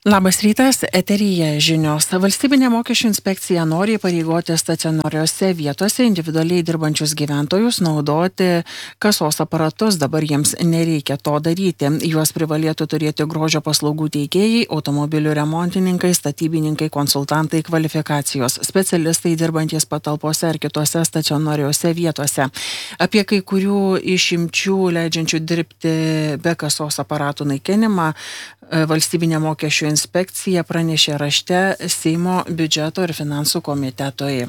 Labas rytas, eteryje žinios. Valstybinė mokesčių inspekcija nori įpareigoti stacionariose vietose individualiai dirbančius gyventojus naudoti kasos aparatus. Dabar jiems nereikia to daryti. Juos privalėtų turėti grožio paslaugų teikėjai, automobilių remontininkai, statybininkai, konsultantai, kvalifikacijos specialistai dirbantys patalpose ar kitose stacionariose vietose. Apie kai kurių išimčių leidžiančių dirbti be kasos aparatų naikinimą Valstybinė mokesčių inspekcija pranešė rašte Seimo biudžeto ir finansų komitetui.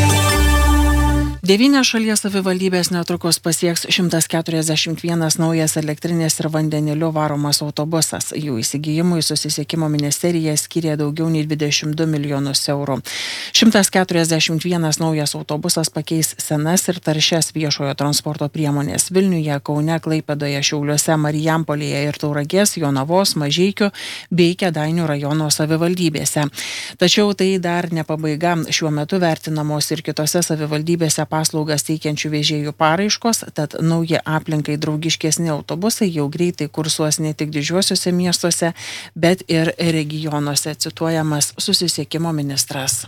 9 šalies savivaldybės netrukus pasieks 141 naujas elektrinės ir vandeniliu varomas autobusas. Jų įsigijimui Susisiekimo ministerija skyrė daugiau nei 22 milijonus eurų. 141 naujas autobusas pakeis senas ir taršias viešojo transporto priemonės Vilniuje, Kaune, Klaipėdoje, Šiauliuose, Marijampolėje ir Tauragės, Jonavos, Mažeikių bei Kėdainių rajono savivaldybėse. Tačiau tai dar ne pabaiga. Šiuo metu vertinamos ir kitose savivaldybėse paslaugas teikiančių vežėjų paraiškos, tad nauji aplinkai draugiškesni autobusai jau greitai kursuos ne tik didžiuosiuose miestuose, bet ir regionuose, cituojamas Susisiekimo ministras.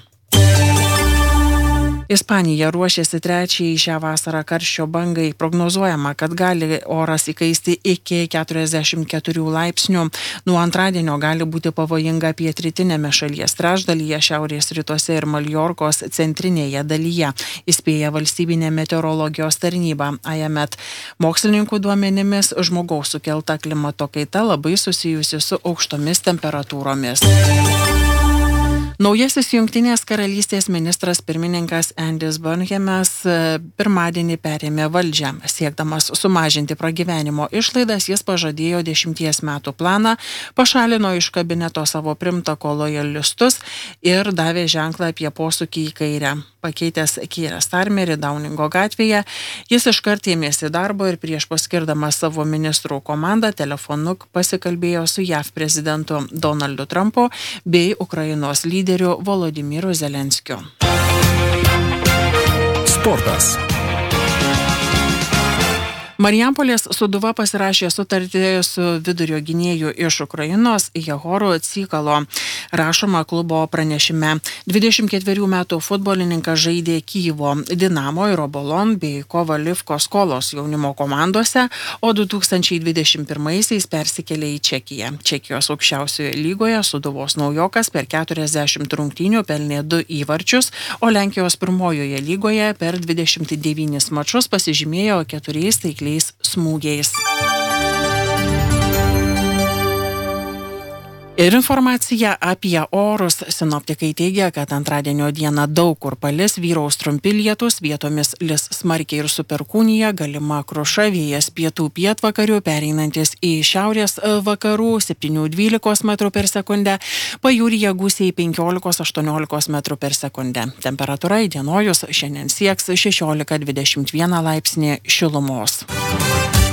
Ispanija ruošiasi trečiai šią vasarą karščio bangai. Prognozuojama, kad gali oras įkaisti iki 44 laipsnių. Nuo antradienio gali būti pavojinga pietrytinėme šalies trečdalyje, šiaurės rytuose ir Maljorkos centrinėje dalyje, įspėja valstybinė meteorologijos tarnyba AEMET. Mokslininkų duomenimis žmogaus sukelta klimato kaita labai susijusi su aukštomis temperatūromis. Naujasis Jungtinės karalystės ministras pirmininkas Andys Burnhamas pirmadienį perėmė valdžią. Siekdamas sumažinti pragyvenimo išlaidas, jis pažadėjo 10 metų planą, pašalino iš kabineto savo pirmtako lojalistus ir davė ženklą apie posūkį į kairę. Pakeitęs Keirą Starmerį Downingo gatvėje, jis iškart ėmėsi darbo ir prieš paskirdamas savo ministrų komandą telefonu pasikalbėjo su JAV prezidentu Donaldu Trumpu bei Ukrainos lyderiu Volodymyru Zelenskiu. Sportas. Marijampolės Sūduva pasirašė sutartį su vidurio gynėju iš Ukrainos Jehoru Cykalo. Rašoma klubo pranešime. 24 metų futbolininkas žaidė Kyjivo Dinamo ir Obolon bei Kovalivko Skolos jaunimo komandose, o 2021-aisiais persikėlė į Čekiją. Čekijos aukščiausioje lygoje Sūduvos naujokas per 40 rungtynių pelnė 2 įvarčius, o Lenkijos pirmojoje lygoje per 29 mačus pasižymėjo 4 taikliais smūgiais. Ir informacija apie orus. Sinoptikai teigia, kad antradienio dieną daug kur palis, vyraus trumpi lietūs, vietomis lis smarkiai ir su perkūnija, galima kruša, vėjas pietų pietvakarių, pereinantis į šiaurės vakarų 7-12 m/s, pajūryje gūsiai 15-18 m/s. Temperatūra įdienojus šiandien sieks 16-21 laipsnį šilumos.